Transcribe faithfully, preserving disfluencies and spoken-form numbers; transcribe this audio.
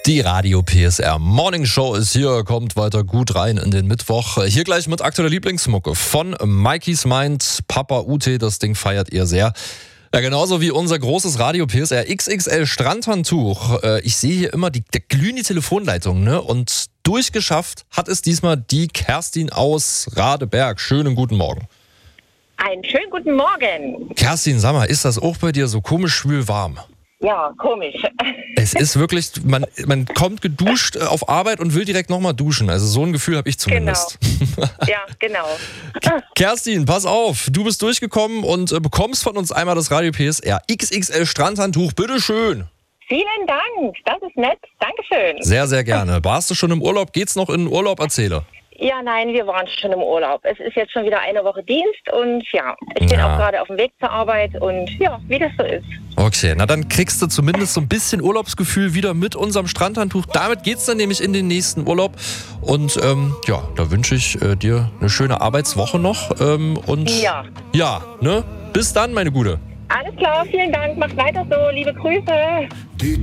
Die Radio P S R Morning Show ist hier, kommt weiter gut rein in den Mittwoch. Hier gleich mit aktueller Lieblingsmucke von Mikey's Mind. Papa U T, das Ding feiert ihr sehr. Ja, genauso wie unser großes Radio P S R X X L Strandhandtuch. Ich sehe hier immer, die, da glühen die Telefonleitungen, ne? Und durchgeschafft hat es diesmal die Kerstin aus Radeberg. Schönen guten Morgen. Einen schönen guten Morgen. Kerstin, sag mal, ist das auch bei dir so komisch schwül warm? Ja, komisch. Es ist wirklich, man, man kommt geduscht auf Arbeit und will direkt nochmal duschen. Also so ein Gefühl habe ich zumindest. Genau. Ja, genau. Kerstin, pass auf, du bist durchgekommen und bekommst von uns einmal das Radio P S R X X L Strandhandtuch. Bitteschön. Vielen Dank, das ist nett. Dankeschön. Sehr, sehr gerne. Warst du schon im Urlaub? Geht's noch in den Urlaub? Erzähle. Ja, nein, wir waren schon im Urlaub. Es ist jetzt schon wieder eine Woche Dienst und ja, ich bin Ja. auch gerade auf dem Weg zur Arbeit und ja, wie das so ist. Okay, na dann kriegst du zumindest so ein bisschen Urlaubsgefühl wieder mit unserem Strandhandtuch. Damit geht's dann nämlich in den nächsten Urlaub. Und ähm, ja, da wünsche ich äh, dir eine schöne Arbeitswoche noch. Ähm, und Ja. ja, ne? Bis dann, meine Gute. Alles klar, vielen Dank. Macht weiter so. Liebe Grüße.